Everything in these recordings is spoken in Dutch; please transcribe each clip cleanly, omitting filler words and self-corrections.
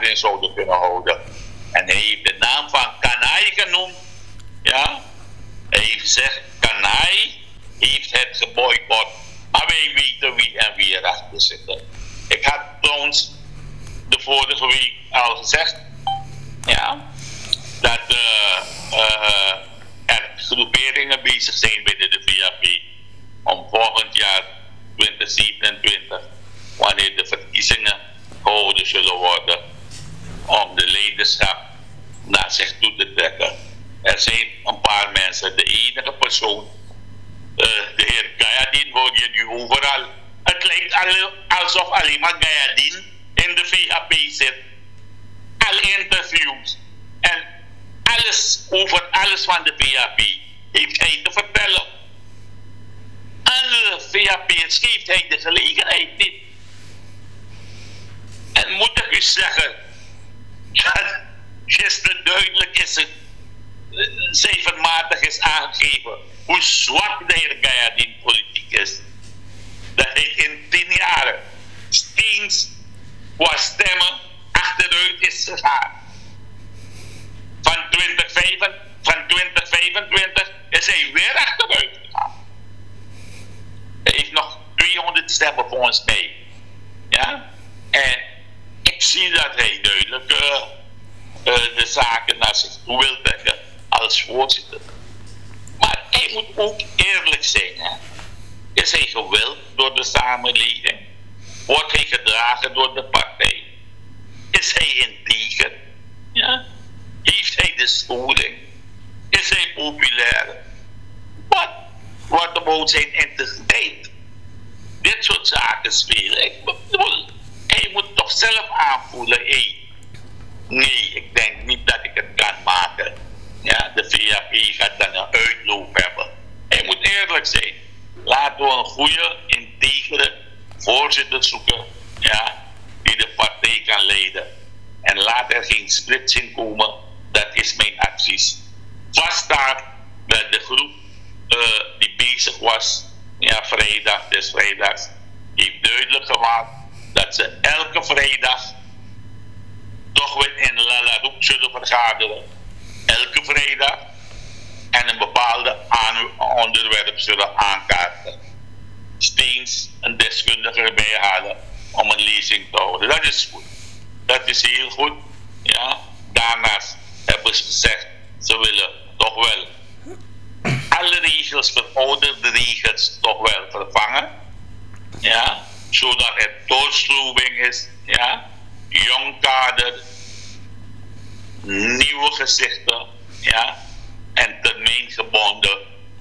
vergadering zouden kunnen houden. En hij heeft de naam van Kanai genoemd. Ja? Hij heeft gezegd, Kanai heeft het geboycott. Maar wij weten wie en wie erachter zit. Ik had trouwens de vorige week al gezegd, ja, dat er groeperingen bezig zijn binnen de VAP om volgend jaar 2027, wanneer de verkiezingen gehouden zullen worden, om de leiderschap naar zich toe te trekken. Er zijn een paar mensen, de enige persoon, de heer Gayadin hoor je nu overal. Het lijkt alsof alleen maar Gayadin in de VHP zit. Alle interviews en alles over alles van de VHP heeft hij te vertellen. Andere VHP'ers geeft hij de gelegenheid niet. En moet ik u zeggen, dat gisteren duidelijk is cijfermatig is aangegeven hoe zwak de heer Gayadin politiek is. Dat hij in 10 jaar steeds qua stemmen achteruit is gegaan. Van 2025 is hij weer achteruit gegaan. Hij heeft nog 200 stemmen voor ons mee. Ja? En ik zie dat hij duidelijk de zaken naar zich toe wil trekken als voorzitter. Maar hij moet ook eerlijk zijn. Hè? Is hij gewild door de samenleving? Wordt hij gedragen door de partij? Is hij integer? Ja? Heeft hij de scholing? Is hij populair? Wat about zijn integriteit? Dit soort zaken spelen. Ik bedoel, hij moet toch zelf aanvoelen. Nee, ik denk niet dat ik het kan maken. Ja, de VAP gaat dan een uitloop hebben. Hij moet eerlijk zijn. Laten we een goede, integere voorzitter zoeken, ja, die de partij kan leiden. En laat er geen splitsing komen. Dat is mijn advies. Vaststaat dat de groep die bezig was, ja, vrijdag, dus vrijdags, heeft duidelijk gemaakt dat ze elke vrijdag toch weer in Lalaroep zullen vergaderen. Elke vrijdag. En een bepaalde onderwerp zullen aankaarten. Steeds een deskundige erbij halen om een lezing te houden. Dat is goed. Dat is heel goed. Ja. Daarnaast hebben ze gezegd, ze willen toch wel alle regels, verouderde regels, toch wel vervangen. Ja. Zodat er doorstroming is. Ja. Jong kader, nieuwe gezichten. Ja. En termijngebonden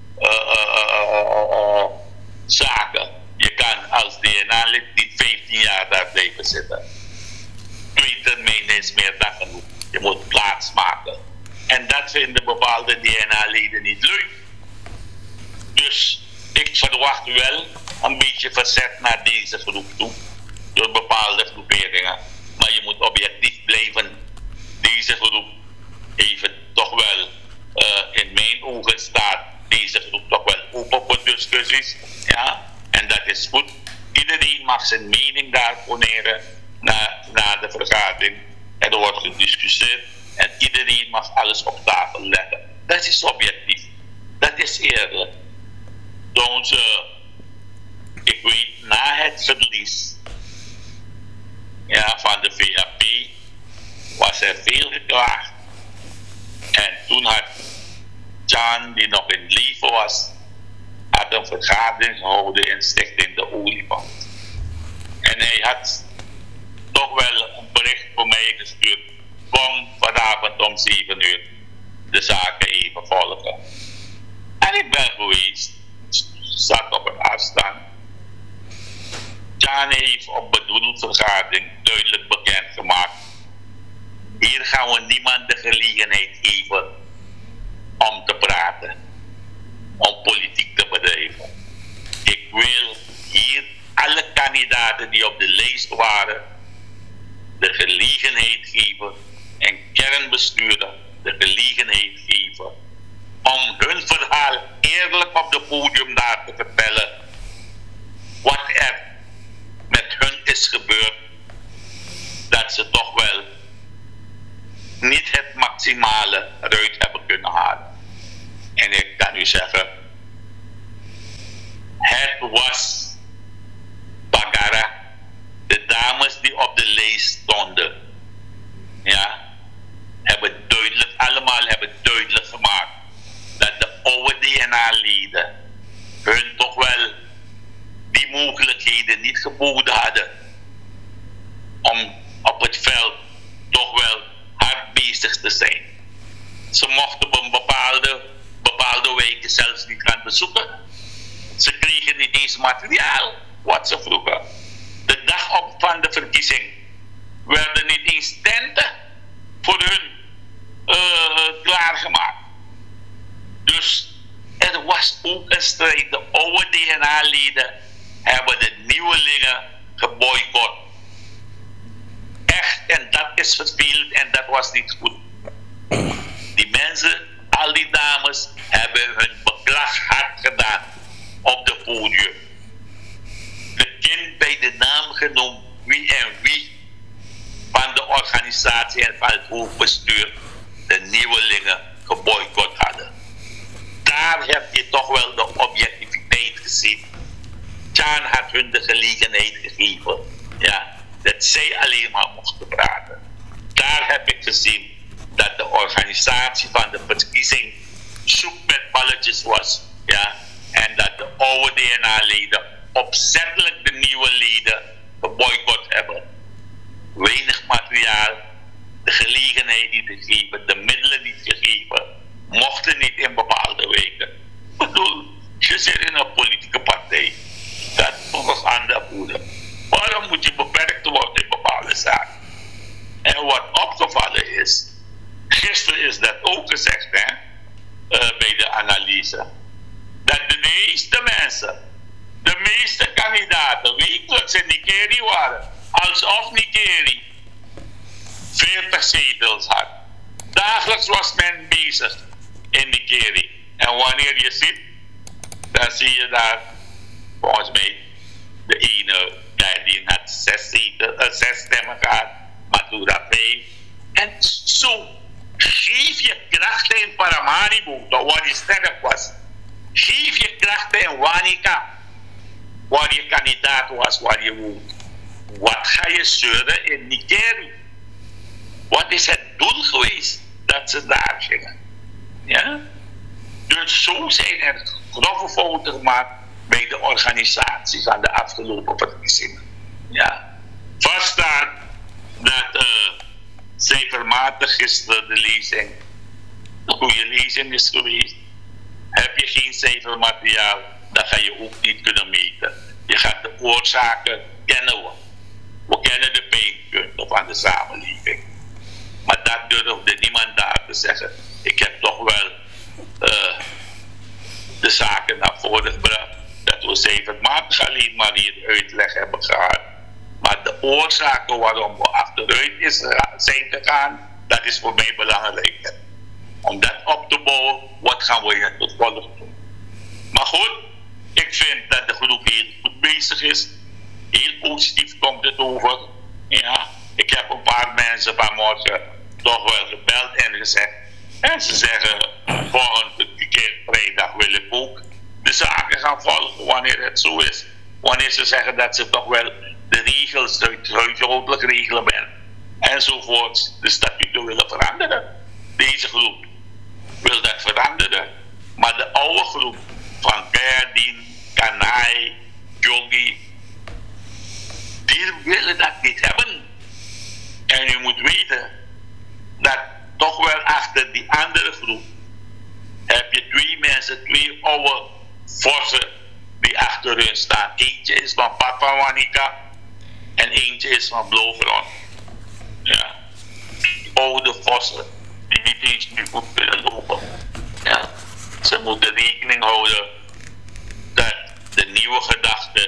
zaken. Je kan als DNA-lid niet 15 jaar daar blijven zitten. 2 termijnen is meer dan genoeg. Je moet plaats maken. En dat vinden bepaalde DNA-leden niet leuk. Dus ik verwacht wel een beetje verzet naar deze groep toe. Door bepaalde groeperingen. Maar je moet objectief blijven. Deze groep heeft het toch wel, in mijn ogen staat deze groep toch wel open voor discussies. Ja? En dat is goed. Iedereen mag zijn mening daar poneren na de vergadering. Er wordt gediscussieerd en iedereen mag alles op tafel leggen. Dat is objectief. Dat is eerlijk. Dus, ik weet, na het verlies, ja, van de VAP was er veel geklaagd. En toen had Jan, die nog in leven was, had een vergadering gehouden in Stichting de Olifant. En hij had toch wel een bericht voor mij gestuurd. Kom vanavond om 7 uur de zaken even volgen. En ik ben geweest, zat op een afstand. Jan heeft op bedoelde vergadering duidelijk bekendgemaakt. Hier gaan we niemand de gelegenheid geven om te praten, om politiek te bedrijven. Ik wil hier alle kandidaten die op de lijst waren de gelegenheid geven en kernbestuurder de gelegenheid geven om hun verhaal eerlijk op het podium daar te vertellen wat er met hun is gebeurd, dat ze toch wel maximale eruit hebben kunnen halen. En ik kan u zeggen, het was Bagara, de dames die op de lijst stonden, ja, allemaal hebben duidelijk gemaakt dat de oude DNA-leden hun toch wel die mogelijkheden niet geboden hadden om op het veld toch wel hard bezig te zijn. Ze mochten op een bepaalde wijken zelfs niet gaan bezoeken. Ze kregen niet eens materiaal wat ze vroegen. De dag op van de verkiezing werden niet eens tenten voor hun klaargemaakt. Dus er was ook een strijd. De oude DNA-leden hebben de nieuwelingen geboycott. Echt, en dat is vervelend en dat was niet goed. Die mensen, al die dames, hebben hun beklag hard gedaan op de podium. De kind bij de naam genoemd wie en wie van de organisatie en van het hoofdbestuur de nieuwelingen geboycott hadden. Daar heb je toch wel de objectiviteit gezien. Chan had hun de gelegenheid gegeven, ja, dat zij alleen maar mochten praten. Daar heb ik gezien dat de organisatie van de verkiezing soep met balletjes was, ja, en dat de oude DNA-leden opzettelijk de nieuwe leden geboycott hebben. Weinig materiaal, de gelegenheid niet gegeven, de middelen niet gegeven, mochten niet in bepaalde weken. Ik bedoel, je zit in een politieke partij, dat propaganda voeren. Waarom moet je beperkt worden in bepaalde zaken? En wat opgevallen is, gisteren is dat ook gezegd, hè, bij de analyse, dat de meeste mensen, de meeste kandidaten wekelijks in Nikeri waren, alsof Nikeri 40 zetels had. Dagelijks was men bezig in Nikeri. En wanneer je ziet, dan zie je daar, volgens mij, de ene die had 6 stemmen gehad, Matura 5. En zo geef je krachten in Paramaribo, waar je sterk was. Geef je krachten in Wanika, waar je kandidaat was, waar je woont. Wat ga je zeuren in Nikeri? Wat is het doel geweest dat ze daar gingen? Ja? Dus zo zijn er grove fouten gemaakt bij de organisaties aan de afgelopen verkiezingen. Ja. Vaststaat dat cijfermatig gisteren de lezing een goede lezing is geweest. Heb je geen cijfermateriaal, dan ga je ook niet kunnen meten. Je gaat de oorzaken kennen. We kennen de pijnpunten van de samenleving. Maar dat durfde niemand daar te zeggen. Ik heb toch wel de zaken naar voren gebracht. Dat we cijfermatig alleen maar hier uitleg hebben gehad. Maar de oorzaken waarom we achteruit zijn gegaan, dat is voor mij belangrijk. Om dat op te bouwen, wat gaan we in het vervolg doen? Maar goed, ik vind dat de groep heel goed bezig is. Heel positief komt het over. Ja, ik heb een paar mensen vanmorgen toch wel gebeld en gezegd. En ze zeggen, volgende keer vrijdag wil ik ook de zaken gaan volgen wanneer het zo is. Wanneer ze zeggen dat ze toch wel de regels, het huishoudelijk reglement enzovoort, de statuten willen veranderen. Deze groep wil dat veranderen. Maar de oude groep van Kerdin, Kanai, Jogi, die willen dat niet hebben. En u moet weten dat toch wel achter die andere groep heb je 2 mensen, 2 oude vossen die achter hun staan. Eentje is van Papa Wanika en eentje is van Blauwgrond. Ja. Die oude vossen die niet eens meer goed kunnen lopen. Ja. Ze moeten rekening houden dat de nieuwe gedachte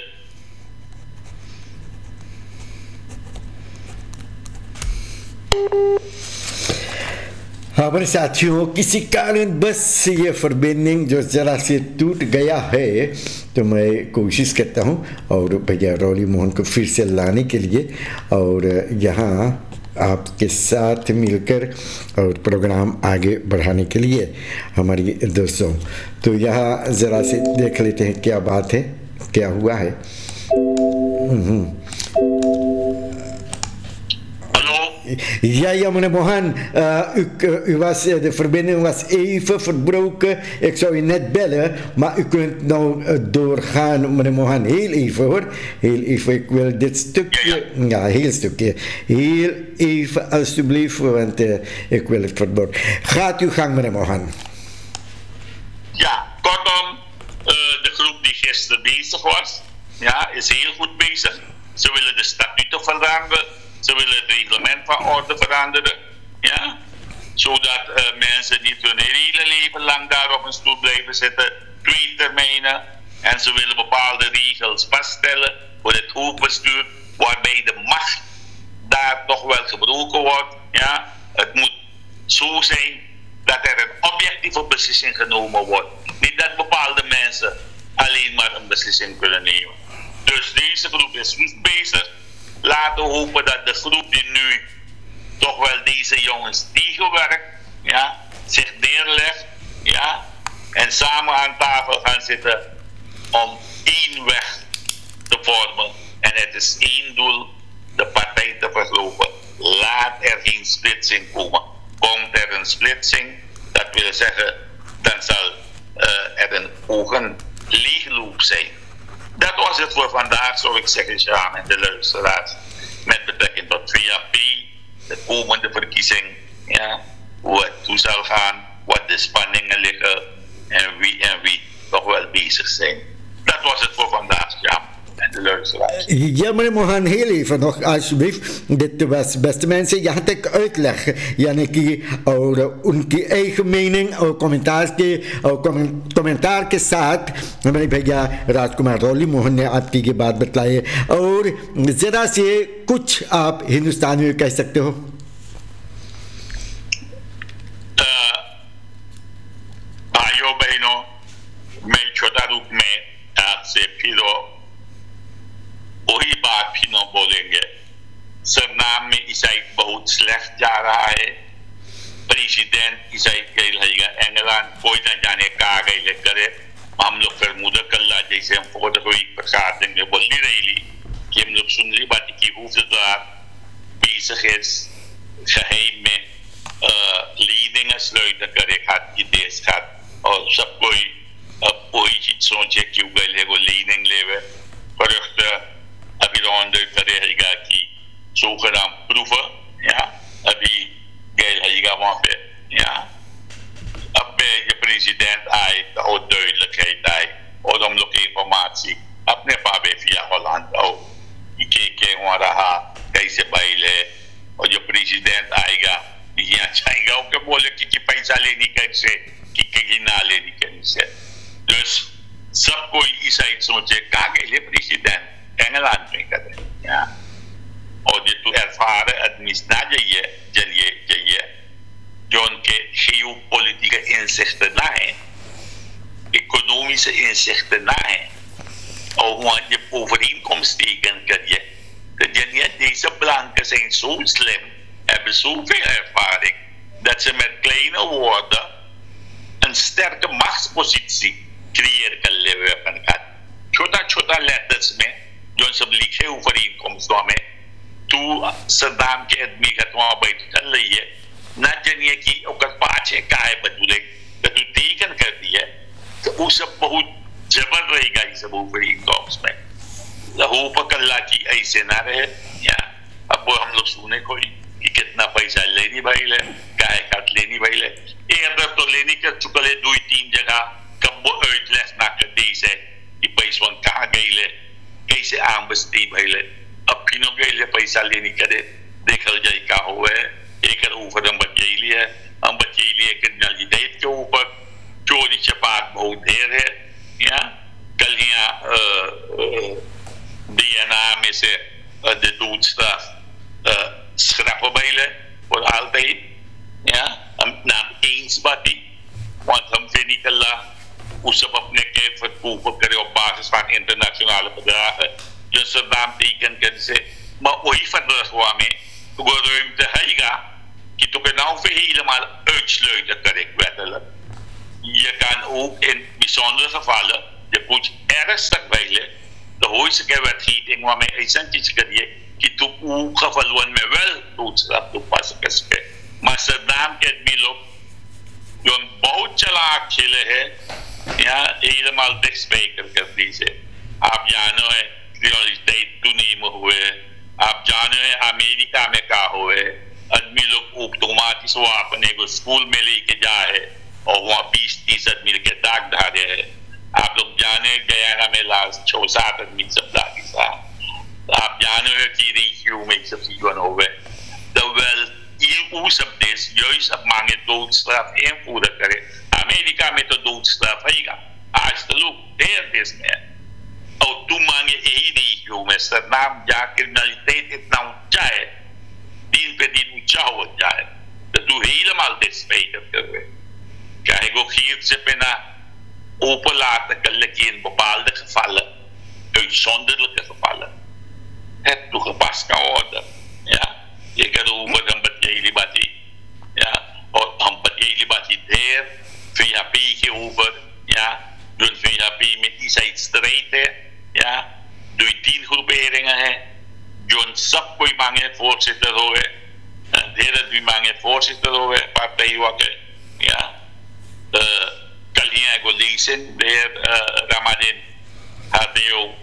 हाँ पर साथियों किसी कारणवश ये verbinding जो जरा से टूट गया है तो मैं कोशिश करता हूँ और भैया रौली मोहन को फिर से लाने के लिए और यहाँ आपके साथ मिलकर और प्रोग्राम आगे बढ़ाने के लिए हमारी दोस्तों। तो यहाँ ज़रा से देख लेते हैं क्या बात है, क्या हुआ है। Ja, meneer Mohan, de verbinding was even verbroken. Ik zou u net bellen, maar u kunt nou doorgaan, meneer Mohan. Heel even hoor. Heel even. Ik wil dit stukje, ja, heel stukje. Heel even alstublieft, want ik wil het verborgen. Gaat uw gang, meneer Mohan. Ja, kortom, de groep die gisteren bezig was, ja, is heel goed bezig. Ze willen de statuten veranderen. Ze willen het reglement van orde veranderen, ja, zodat mensen niet hun hele leven lang daar op een stoel blijven zitten, 2 termijnen. En ze willen bepaalde regels vaststellen voor het hoofdbestuur, waarbij de macht daar toch wel gebroken wordt. Ja. Het moet zo zijn dat er een objectieve beslissing genomen wordt. Niet dat bepaalde mensen alleen maar een beslissing kunnen nemen. Dus deze groep is goed bezig. Laten we hopen dat de groep die nu toch wel deze jongens tegenwerkt, ja, zich neerlegt, ja, en samen aan tafel gaan zitten om 1 weg te vormen. En het is 1 doel, de partij te vergroten. Laat er geen splitsing komen. Komt er een splitsing, dat wil zeggen, dan zal er een ogen leegloop zijn. Dat was het voor vandaag, zou ik zeggen, Sjaan en de luisteraars. Met betrekking tot VAP, de komende verkiezing, ja, hoe het toe zal gaan, wat de spanningen liggen en wie toch wel bezig zijn. Dat was het voor vandaag, Sjaan en de luisteraars. Ja, meneer Mohan, heel even nog alsjeblieft. Dit was, beste mensen, यहाँ तक uitleg यानी कि और उनकी eigen mening और कमेंटार के साथ मेरे भैया राजकुमार रौली मोहन ने आपकी ये बात बताई और ज़रा से कुछ आप हिंदुस्तानी में कह सकते हो। भाइयों बहनों, मैं छोटा रूप में आपसे फिर वही बात भी न बोलेंगे। सरनाम में ईसाई बहुत स्लेक्ट जा रहा है। प्रेसिडेंट ईसाई गई है इंग्लैंड, कोई न जाने कहा गई करे। हम लोग फिर मुझे कल्ला जैसे हम फोटो हुई प्रकार देंगे बोली रही कि हम लोग सुन रही बात की hoofddraad bezig is geheim met leningen sluiten करे खाती देश खात और सब कोई चीज सोचे क्यों गए को lening लेवे फर्स्ट अभी रौंडर करेगा कि zogenaamd proeven, ja, अभी गए रहेगा वहाँ पे, ja. अब je president आए और duidelijkheid आए और हम लोग informatie अपने पावे via Holland आओ कि वहाँ रहा कैसे बाइले और जो president आएगा यहाँ चाहेगा वो क्या बोले कि पैसा लेनी कैसे कि ना लेनी कैसे। dus सब कोई इस साइड सोचे कहाँ गए president Engeland में करे, ja. और जो तू ervaren administratie जाइए जो उनके geopolitieke inzichten na हैं, economische inzichten na हैं, और वहाँ je overeenkomst tekenen kan je. Dat je niet, deze blanken zijn zo slim, hebben zoveel ervaring, dat ze met kleine woorden een sterke machtspositie creëren kan leveren. छोटा letters में जो सब लिखे overeenkomsten में तू सदाम के आदमी का वहाँ बैठल रही है ना जानिए कि ओकर पाछे काहे बदले तो तू टेकन कर दिया तो वो सब बहुत जबर रहेगा ये सब overeenkomst में लहू पकल्ला की ऐसे ना रहे, या अब वो हम लोग सुने कोई कि कितना पैसा लेनी भाई ले काहे काट लेनी भाई ले eerder तो लेनी कर चुकले 2-3 जगह कब वो uitleg ना कर दी से कि पैसा कहाँ गई ले कैसे aanbesteed भाई ले अब फिनो गई ले पैसा लेनी करे देखल जाए क्या हुआ है एक ऊपर हम बचेली है हम बचेली है क्रिमिनलिटी के ऊपर चोरी चपाट बहुत ढेर है, या कल यहाँ DNA में से de doodstraf schrappen bij le voor altijd, ja, naam eens body, want हम फिर निकला उस सब अपने के verkopen करे op basis van internationale bedragen, dus naam teken kan से maar ooit verder हुआ में वो रुimte gevallen, je moet ernstig wijlen. De hoogste wetgeving waarmee essentieel krijgt, die toe gevallen met wel doodstraf toepassen. Maar ze naam kent me ook. Een boutje laat chillen, ja, helemaal dichtspijker kan deze. Ab jano है criminaliteit toenemen हुए. Ab jano है Amerika में क्या हुए. आदमी लोग ऑटोमेटिक वो अपने को स्कूल में लेके जाए और वहाँ 20-30 आदमी के दाग धारे हैं. आप लोग जाने गया में लास्ट 6-7 आदमी सब दागी सा. आप जाने हैं कि रेशियो में सब चीज़ों हुए. Terwijl EU सब देश juist op mange doodstraf invoeren करे. Amerika met de doodstraf हैगा. आज तो लोग देर देश में और तुम मांगे यही रेशियो में सरनाम जा criminaliteit इतना ऊंचा है, दिन पे दिन ऊंचा हो जाए, तो तू helemaal dichtspijker करे. Kijk ook hier ze bijna open laten kunnen in bepaalde gevallen, uitzonderlijke gevallen, het toegepast kan worden. Ja, je kan over een bedrijf ja, of een bedrijf der VHP over, ja, doen VHP met die zijn strijden, ja, door 10 groeperingen, hè, doen sapkooi mange voorzitter hoor, derde die mange voorzitter hoor, partij wakker, ja. Kalian ko lezen der Ramadan hadeo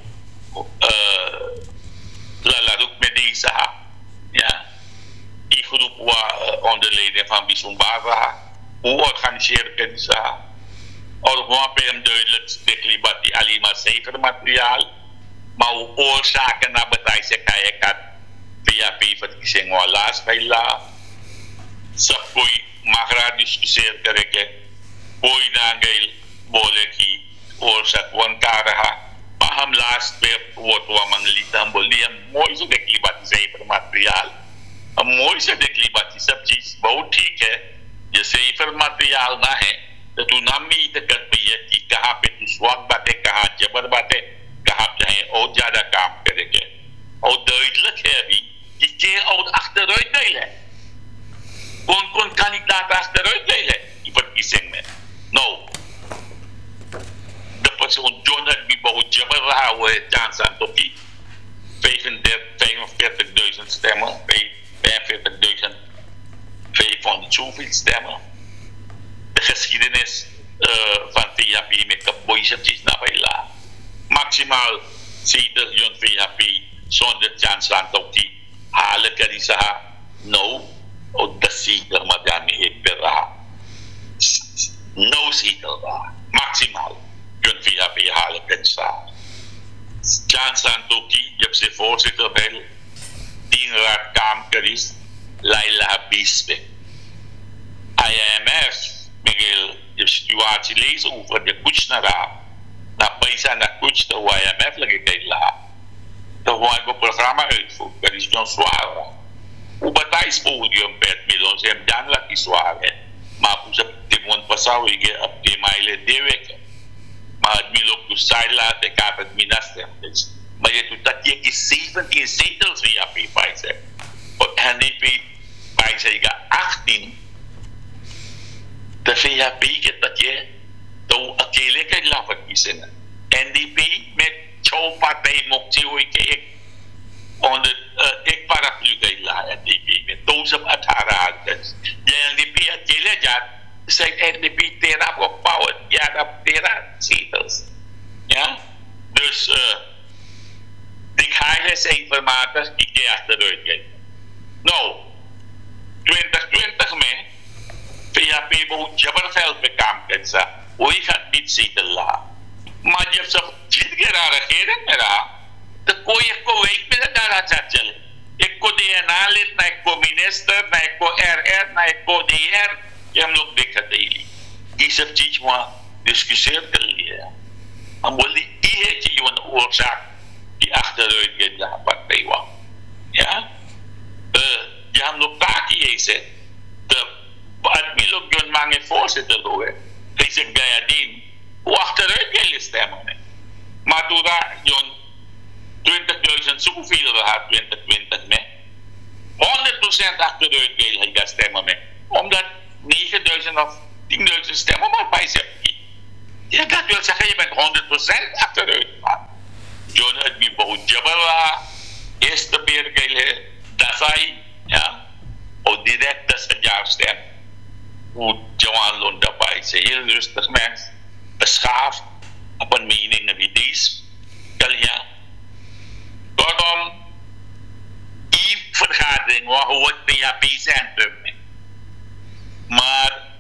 lalaruk met deze ja die groep onder leden van bijzonder hoe organiseer ik ze of wat ben duidelijk teklibat die alleen maar zeker materiaal maar hoe oorzaken naar bedrijven kijken via verkiezing walaas bij la sapoi magra discussieer krijgen कोई ना गई बोले कि और सत्वन का रहा हम लास्ट पे वो तो मंगली हम बोली हम मोई से देखली बात सही पर मटेरियल हम मोई से देखली बात सब चीज बहुत ठीक है ये सही पर मटेरियल ना है तो तू नाम ही तक कर पई है कि कहाँ पे तू स्वाद बातें कहाँ जबर बातें कहाँ चाहे और ज्यादा काम करेंगे और duidelijk है अभी कि के और achteruit नहीं है कौन kandidaat achteruit नहीं है die verkiezing में nou, de persoon John had bij bouwt jabber gehouden het kans aan tot die 45.000 stemmen, 45.500 zoveel stemmen. De geschiedenis van VHP met de boysjes naar Bijla. Maximaal zetels John VHP zonder kans aan tot die halen kan die zeggen, nou, of de zeker maar daarmee heeft beraad. No zetel daar. Maximaal. Kunt VHP halen kan staan. Chance aan Toki, je hebt ze voorzitter bij 10 raad kamerkeris, Laila Bispe. IMF, Miguel, je situatie lezen over de koets naar daar. Na paisa na koets, de IMF lagi kay lahat. De WIMO programma uitvoert, dat is zo'n zware. Hoe batays podium per miljoen, ze hebben dan lagi zware. Maar ze timon pasaw ige optimale dewek maar het wil ook dus zij laten gaat het minister maar je doet dat je 17 zetels via P5 en NDP bij 18 de VHP dat je dan akele kan laten kiezen NDP met jouw partij mocht je ik onder ik paraplu kan laten NDP met doos op het haar je NDP akele jat zijn NDP tera op power ja dat tera zetels ja dus ik ga je informatie ik ga achteruit gaan nou 2020 में PHP बहुत जबरदस्त पे काम कर सा वही खात बीच सीटल रहा मां जब सब जीत के रहा रखे ना मेरा तो कोई एक को वेक में डाला चाह चले एक को DNA लेट ना एक को मिनिस्टर ना एक को RR ना एक को DR ये हम लोग देखते ही ये सब चीज वहाँ डिस्कशन कर लिया हम बोली ये है कि ये वो ओरसाक की achteruit gaat जहाँ पर पेवा या ये हम लोग ताकि ऐसे तो आदमी लोग जो मांगे voorzitter हुए कैसे गया दिन वो achteruit गए stemmen में Matura जो 20.000 zoveel रहा 2020 में 100% achteruit gए है stemmen में omdat 9.000 of 10.000 stemmen maar bij ze Ja, dat wil zeggen, je bent 100% achteruit gegaan. John het mi bau Jabala, eerste Bergele, Dasai, ja, of direct dat ze jaar stem. Hoe Johan Lund daarbij is, een heel rustig mens, beschaafd, op een mening wie deze, ja. Kortom, die vergadering hoort PHP-centrum. Maar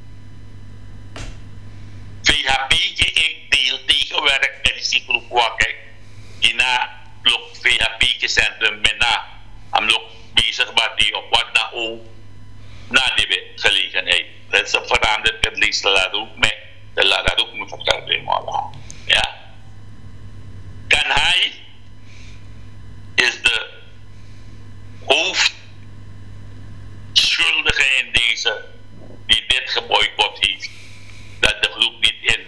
PHP die ik deel tegenwerk met die groep wakker, die na blok PHP-centrum met na, am blok bezig wat die op wat na ook, na die gelegenheid. Dat is veranderd, het leest de laat ook mee, de laat ook met vergadering worden. Ja. Kan hij is de hoofdschuldige in deze die dit geboycott heeft. Dat de groep niet in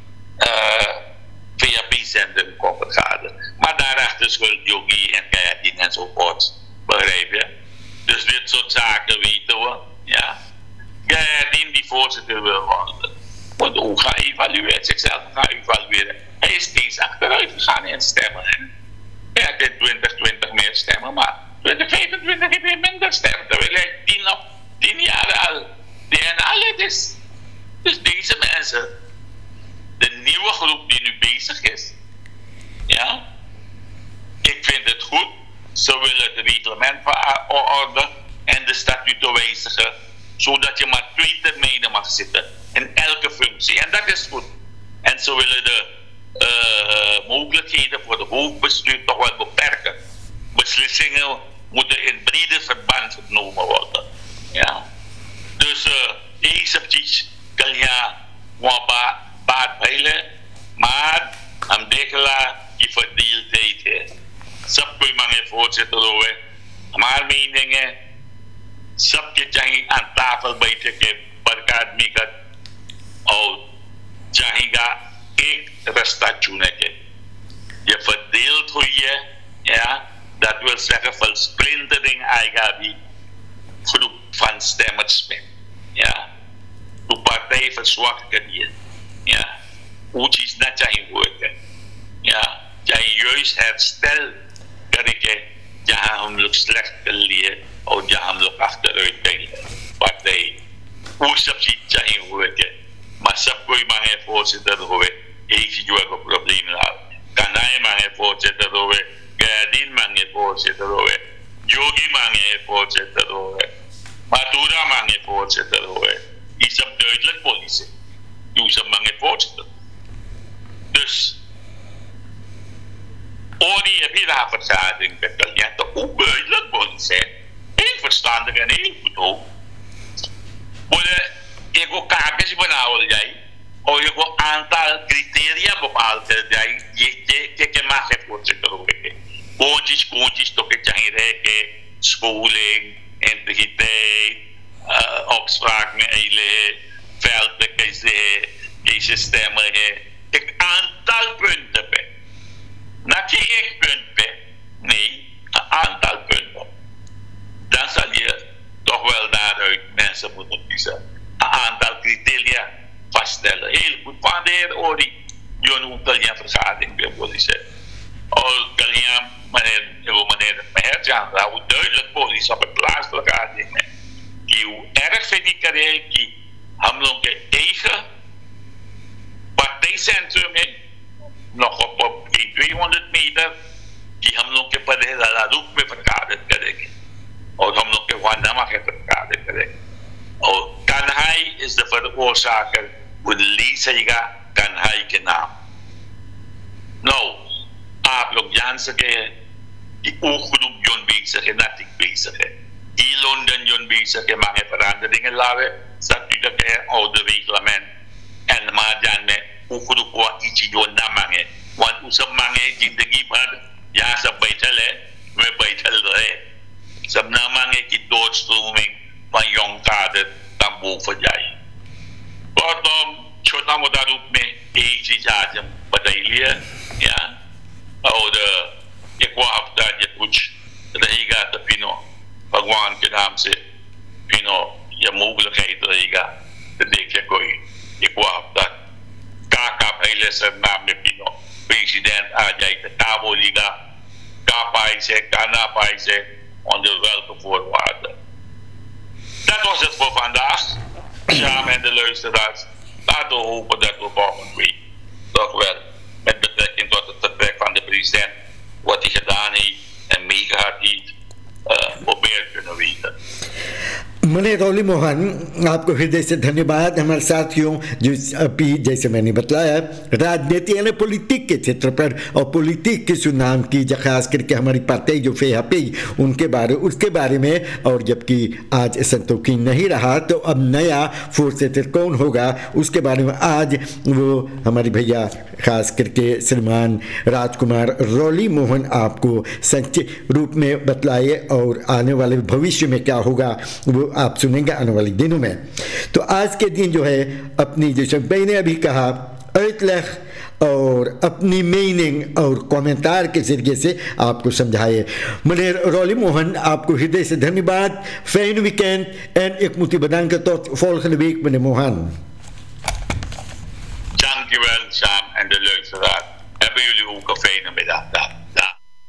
VHP-centrum kon vergaderen. Maar daarachter schuld Yogi en Kayadin enzovoort. Begrijp je? Dus dit soort zaken weten we. Ja. Kayadin die voorzitter wil worden. Want hoe gaan evalueren? Zichzelf gaan evalueren. Hij is steeds achteruit gegaan in stemmen. Hij had in 2020 meer stemmen, maar 2025 heeft hij minder stemmen. Terwijl hij 10 jaar al DNA-lid is. Dus deze mensen, de nieuwe groep die nu bezig is, ja, ik vind het goed. Ze willen het reglement verordenen en de statuten wijzigen, zodat je maar 2 termijnen mag zitten in elke functie. En dat is goed. En ze willen de mogelijkheden voor de hoofdbestuur toch wel beperken. Beslissingen moeten in brede verband genomen worden. Ja. Dus deze kan je baat bijlen, maar aan dekela die verdeeldheid. Sab koई mange voorzitter hoor, maar meningen, sab je चाहिए aan tafel बैठे के बरकत मिलकर और चाहेगा एक रास्ता चुने के. Je verdeeld हुई है, ja, dat wil zeggen versplintering आएगा die groep van stemmers met, ja. De partij verzwakken je, ja. Hoe is dat zijn woorden, ja. Jij juist herstel करके जहां हम लोग सिलेक्ट कर लिए और जहां हम लोग achteruit gingen partij hoe सब चीज चाहिए हुए थे maar सब कोई मांगे voorzitter हुए एक ही जो को प्रॉब्लम ना कनाए मांगे voorzitter हुए गैदीन मांगे voorzitter हुए योगी मांगे voorzitter हुए मातूरा मांगे voorzitter हुए ये सब duidelijk politie die सब मांगे voorzitter dus Ori heb je daar vergadering met cliënten ook duidelijk worden zijn. Heel verstandig en heel goed ook. Je ko kaartjes benauwen jij. Of je ko aantal criteria bepaald jij. Je mag het voorzitter ook. Koontjes toch het jangereke, scholing, integriteit, opspraak met hele veldbekijzen, deze stemmen. Een aantal punten bij. Dat je één punt bent, nee, een aantal punten. Dan zal je toch wel daaruit mensen moeten kiezen. Een aantal criteria vaststellen. Heel goed. Van de heer Ori, je noemt al je vergadering bij politie. Al kan je meneer Meherjan, dat hoe duidelijk politie op een plaatsvergadering met. Die hoe erg vind ik er heel, die hebben een eigen partijcentrum in. Nog op 200 meter die हम लोग के पदे रूप में प्रकाशित करेंगे और हम लोग के वानमा के प्रकाशित करेंगे और Kanhai is de veroorzaker voor de leesega Kanhai के नाम. Nou, आप लोग जान सके कि ook groep John bezig है ना ठीक bezig है. Die Londen John bezig है मांगे veranderingen laten. Natuurlijk है oude reglement en maar dan में ook groep wat iets John na मांगे. Want usap mange जिंदगी भर यहाँ सब बैठल है मैं बैठल रहे सब ना मांगे कि doorstroming van jong kader dan boven जाए kortom छोटा मोटा रूप में एक चीज आज हम बताइए या और एक हफ्ता ये कुछ रहेगा तो पिनो भगवान के नाम से पिनो ये mogelijkheid रहेगा तो देखिए कोई एक हफ्ता का is er namelijk president Ajay de Tabo-liga. Kapaise, Kanapaise, onder welke voorwaarden. Dat was het voor vandaag. Samen en de luisteraars. Laten we hopen dat we volgende week toch wel met betrekking tot het vertrek van de president, wat hij gedaan heeft en meegehad heeft, op meer kunnen weten. Meneer Rolly Mohan, आपको हृदय से धन्यवाद। हमारे साथियों, जो अभी जैसे मैंने बताया राजनीति यानी पॉलिटिक के क्षेत्र पर और पॉलिटिक के सुनाम की खास करके हमारी पार्टी जो फेहापी उसके बारे में, और जबकि आज संतोषी नहीं रहा तो अब नया फोर्सेटर कौन होगा उसके बारे में आज वो हमारे भैया खास करके श्रीमान राजकुमार रॉली मोहन आपको संक्षिप्त रूप में बतलाए, और आने वाले भविष्य में क्या होगा वो आप सुनेंगे आने वाले दिनों में। तो आज के दिन जो है अपनी, जैसे मैंने अभी कहा, अर्थ और अपनी मीनिंग और कमेंटार के जरिए से आपको समझाए। meneer Rolly Mohan, आपको हृदय से धन्यवाद। Fijne weekend en ik moet u bedanken tot volgende week, meneer Mohan. Dankjewel, Sam en de luisteraar. Hebben jullie ook een fijne middag.